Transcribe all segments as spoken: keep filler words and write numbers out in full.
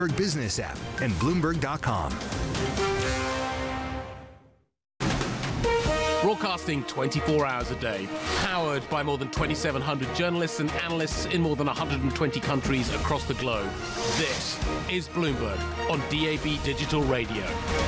Bloomberg Business app and Bloomberg dot com. Broadcasting twenty-four hours a day, powered by more than twenty-seven hundred journalists and analysts in more than one hundred twenty countries across the globe. This is Bloomberg on D A B Digital Radio.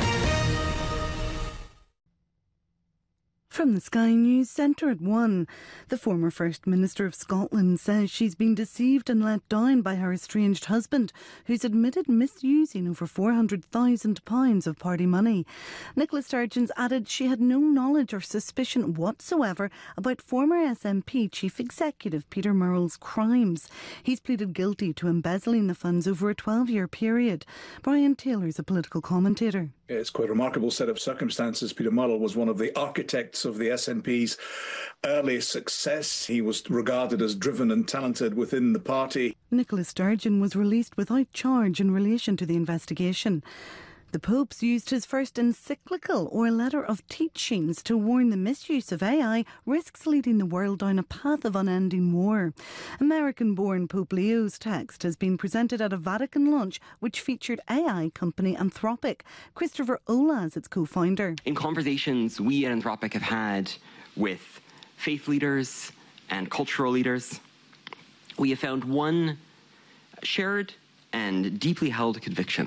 From the Sky News Centre at one, the former First Minister of Scotland says she's been deceived and let down by her estranged husband, who's admitted misusing over four hundred thousand pounds of party money. Nicola Sturgeon added she had no knowledge or suspicion whatsoever about former S N P Chief Executive Peter Murrell's crimes. He's pleaded guilty to embezzling the funds over a twelve-year period. Brian Taylor's a political commentator. It's quite a remarkable set of circumstances. Peter Murrell was one of the architects of the S N P's early success. He was regarded as driven and talented within the party. Nicola Sturgeon was released without charge in relation to the investigation. The Pope's used his first encyclical or letter of teachings to warn the misuse of A I risks leading the world down a path of unending war. American-born Pope Leo's text has been presented at a Vatican launch which featured A I company Anthropic. Christopher Ola is its co-founder. In conversations we at Anthropic have had with faith leaders and cultural leaders, we have found one shared and deeply held conviction.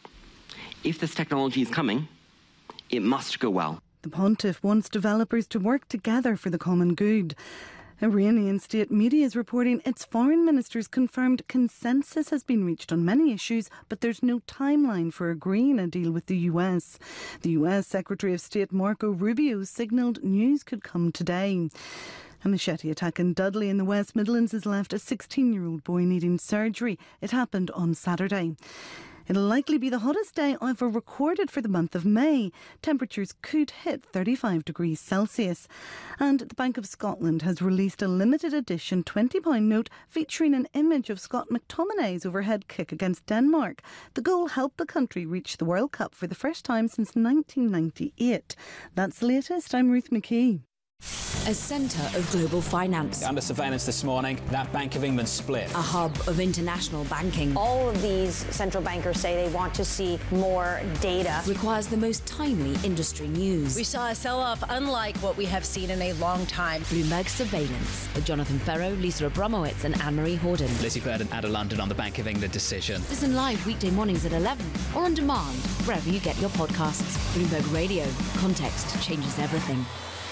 If this technology is coming, it must go well. The Pontiff wants developers to work together for the common good. Iranian state media is reporting its foreign ministers confirmed consensus has been reached on many issues, but there's no timeline for agreeing a deal with the U S. The U S Secretary of State Marco Rubio signalled news could come today. A machete attack in Dudley in the West Midlands has left a sixteen-year-old boy needing surgery. It happened on Saturday. It'll likely be the hottest day ever recorded for the month of May. Temperatures could hit thirty-five degrees Celsius. And the Bank of Scotland has released a limited edition twenty pound note featuring an image of Scott McTominay's overhead kick against Denmark. The goal helped the country reach the World Cup for the first time since nineteen ninety-eight. That's the latest. I'm Ruth McKee. A centre of global finance. Under surveillance this morning, that Bank of England split. A hub of international banking. All of these central bankers say they want to see more data. Requires the most timely industry news. We saw a sell-off unlike what we have seen in a long time. Bloomberg Surveillance with Jonathan Ferro, Lisa Abramowitz and Anne-Marie Horden. Lizzie Burden out of London on the Bank of England decision. Listen live weekday mornings at eleven or on demand wherever you get your podcasts. Bloomberg Radio. Context changes everything.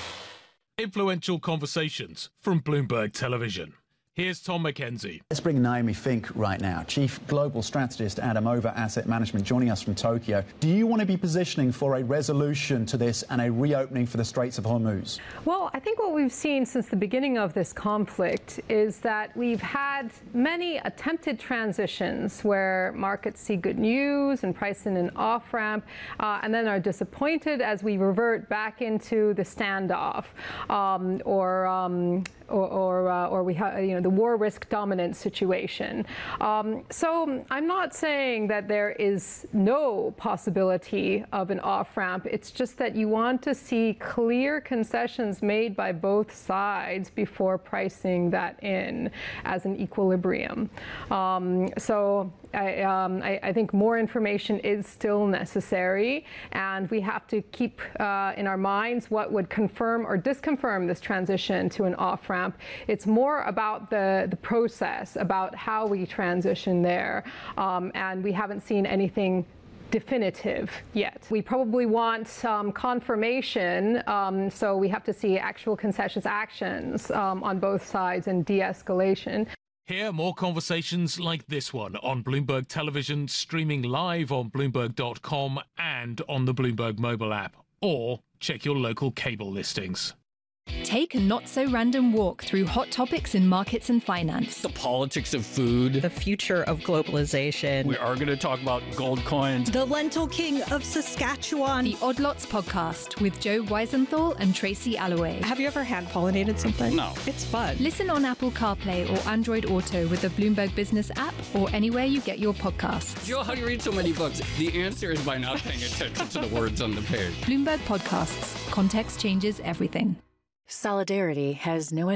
Influential conversations from Bloomberg Television. Here's Tom McKenzie. Let's bring Naomi Fink right now, Chief Global Strategist at Amova Asset Management, joining us from Tokyo. Do you want to be positioning for a resolution to this and a reopening for the Straits of Hormuz? Well, I think what we've seen since the beginning of this conflict is that we've had many attempted transitions where markets see good news and price in an off-ramp uh, and then are disappointed as we revert back into the standoff um, or, um, or, or, uh, or we have, you know, the war risk dominant situation. Um, so I'm not saying that there is no possibility of an off-ramp. It's just that you want to see clear concessions made by both sides before pricing that in as an equilibrium. Um, so I, um, I, I think more information is still necessary, and we have to keep uh, in our minds what would confirm or disconfirm this transition to an off-ramp. It's more about the, the process, about how we transition there, um, and we haven't seen anything definitive yet. We probably want some confirmation, um, so we have to see actual concessions actions um, on both sides and de-escalation. Hear more conversations like this one on Bloomberg Television, streaming live on Bloomberg dot com and on the Bloomberg mobile app. Or check your local cable listings. Take a not-so-random walk through hot topics in markets and finance. The politics of food. The future of globalization. We are going to talk about gold coins. The Lentil King of Saskatchewan. The Odd Lots podcast with Joe Weisenthal and Tracy Alloway. Have you ever hand-pollinated something? No. It's fun. Listen on Apple CarPlay or Android Auto with the Bloomberg Business app or anywhere you get your podcasts. Joe, how do you read so many books? The answer is by not paying attention to the words on the page. Bloomberg Podcasts. Context changes everything. Solidarity has no